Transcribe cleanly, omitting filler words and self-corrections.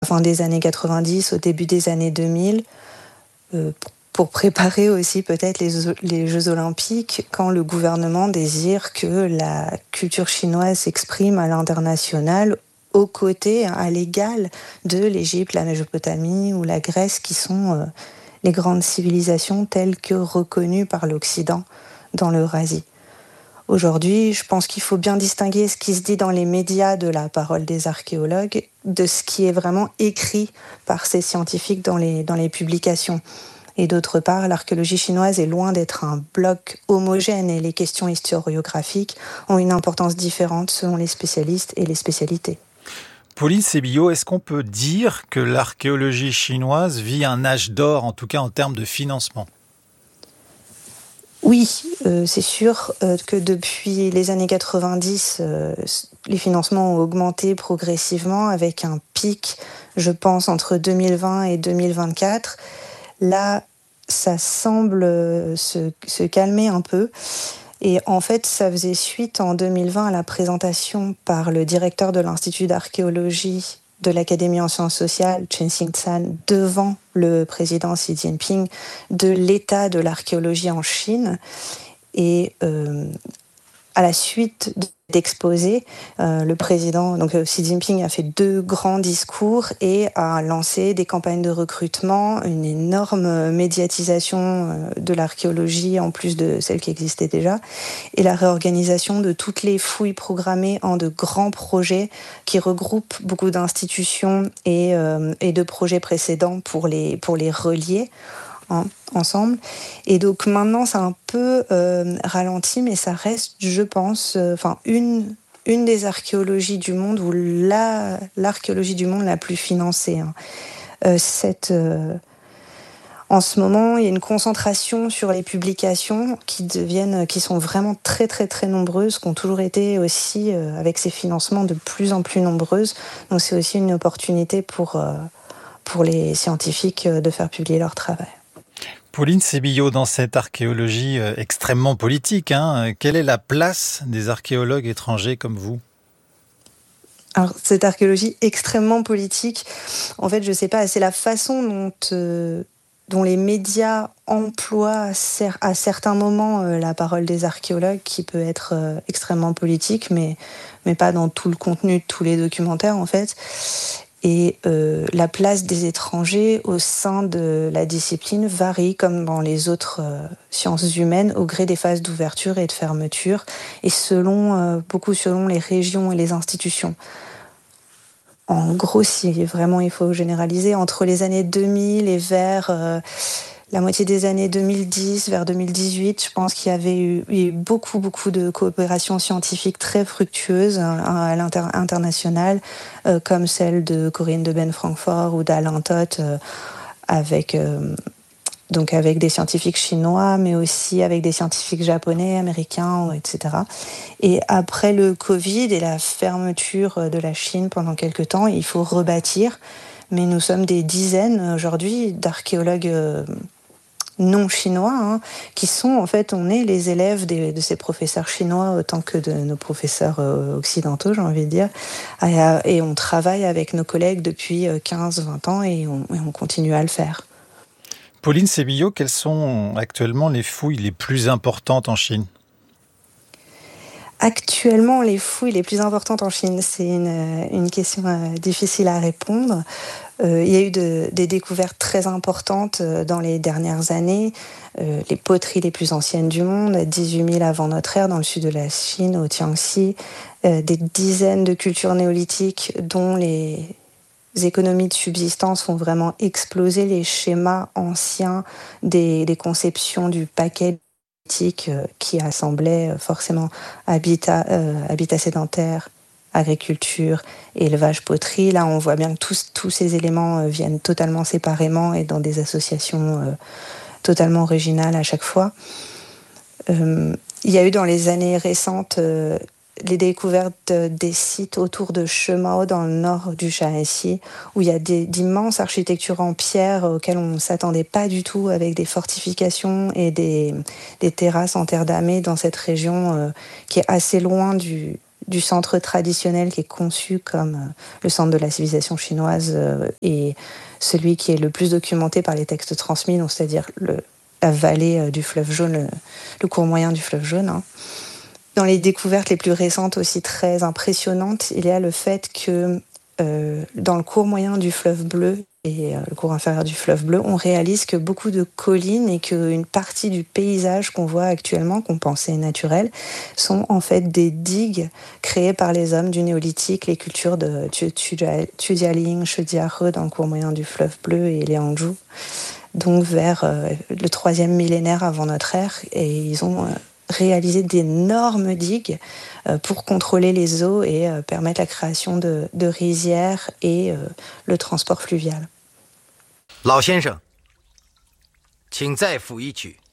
fin des années 90, au début des années 2000, pour préparer aussi peut-être les Jeux Olympiques, quand le gouvernement désire que la culture chinoise s'exprime à l'international aux côtés, à l'égal de l'Égypte, la Mésopotamie ou la Grèce, qui sont les grandes civilisations telles que reconnues par l'Occident dans l'Eurasie. Aujourd'hui, je pense qu'il faut bien distinguer ce qui se dit dans les médias de la parole des archéologues de ce qui est vraiment écrit par ces scientifiques dans les publications. Et d'autre part, l'archéologie chinoise est loin d'être un bloc homogène et les questions historiographiques ont une importance différente selon les spécialistes et les spécialités. Pauline Sébillot, est-ce qu'on peut dire que l'archéologie chinoise vit un âge d'or, en tout cas en termes de financement ? Oui, c'est sûr que depuis les années 90, les financements ont augmenté progressivement avec un pic, je pense, entre 2020 et 2024. Là, ça semble se calmer un peu. Et en fait, ça faisait suite en 2020 à la présentation par le directeur de l'Institut d'archéologie de l'Académie en sciences sociales, Chen Xingcan, devant le président Xi Jinping, de l'état de l'archéologie en Chine. Et à la suite d'exposés, le président, donc Xi Jinping, a fait 2 grands discours et a lancé des campagnes de recrutement, une énorme médiatisation de l'archéologie en plus de celle qui existait déjà, et la réorganisation de toutes les fouilles programmées en de grands projets qui regroupent beaucoup d'institutions et de projets précédents pour les relier ensemble. Et donc maintenant, c'est un peu ralenti, mais ça reste, je pense, une des archéologies du monde, ou l'archéologie du monde la plus financée. En ce moment, il y a une concentration sur les publications qui sont vraiment très très très nombreuses, qui ont toujours été aussi, avec ces financements, de plus en plus nombreuses. Donc c'est aussi une opportunité pour les scientifiques de faire publier leur travail. Pauline Sébillot, dans cette archéologie extrêmement politique, quelle est la place des archéologues étrangers comme vous ? Alors, cette archéologie extrêmement politique, en fait, je ne sais pas, c'est la façon dont les médias emploient à certains moments la parole des archéologues qui peut être extrêmement politique, mais pas dans tout le contenu de tous les documentaires, en fait. Et la place des étrangers au sein de la discipline varie, comme dans les autres sciences humaines, au gré des phases d'ouverture et de fermeture, et beaucoup selon les régions et les institutions. En gros, si vraiment il faut généraliser, entre les années 2000 et vers la moitié des années 2010, vers 2018, je pense qu'il y avait eu beaucoup de coopérations scientifiques très fructueuses à l'international, comme celle de Corinne de Ben-Francfort ou d'Alain Toth, avec des scientifiques chinois, mais aussi avec des scientifiques japonais, américains, etc. Et après le Covid et la fermeture de la Chine pendant quelques temps, il faut rebâtir. Mais nous sommes des dizaines aujourd'hui d'archéologues non chinois, qui sont, en fait, on est les élèves de ces professeurs chinois autant que de nos professeurs occidentaux, j'ai envie de dire. Et on travaille avec nos collègues depuis 15-20 ans et on continue à le faire. Pauline Sébillot, quelles sont actuellement les fouilles les plus importantes en Chine ? Actuellement, les fouilles les plus importantes en Chine, c'est une question difficile à répondre. Il y a eu des découvertes très importantes dans les dernières années. Les poteries les plus anciennes du monde, 18 000 avant notre ère, dans le sud de la Chine, au Jiangxi. Des dizaines de cultures néolithiques dont les économies de subsistance font vraiment exploser les schémas anciens des conceptions du paquet qui assemblait forcément habitat sédentaire, agriculture, élevage, poterie. Là, on voit bien que tous ces éléments viennent totalement séparément et dans des associations totalement originales à chaque fois. Il y a eu dans les années récentes les découvertes des sites autour de Shemao, dans le nord du Shaanxi, où il y a d'immenses architectures en pierre auxquelles on ne s'attendait pas du tout, avec des fortifications et des terrasses en terre damée dans cette région qui est assez loin du centre traditionnel qui est conçu comme le centre de la civilisation chinoise et celui qui est le plus documenté par les textes transmis, donc c'est-à-dire la vallée du fleuve jaune, le cours moyen du fleuve jaune. Hein. Dans les découvertes les plus récentes aussi très impressionnantes, il y a le fait que dans le cours moyen du fleuve bleu et le cours inférieur du fleuve bleu, on réalise que beaucoup de collines et qu'une partie du paysage qu'on voit actuellement, qu'on pensait naturel, sont en fait des digues créées par les hommes du néolithique, les cultures de Tudialing, Shediahe dans le cours moyen du fleuve bleu et Liangzhu, donc vers le 3e millénaire avant notre ère, et ils ont réalisé d'énormes digues pour contrôler les eaux et permettre la création de rizières et le transport fluvial. 老先生，请再抚一曲。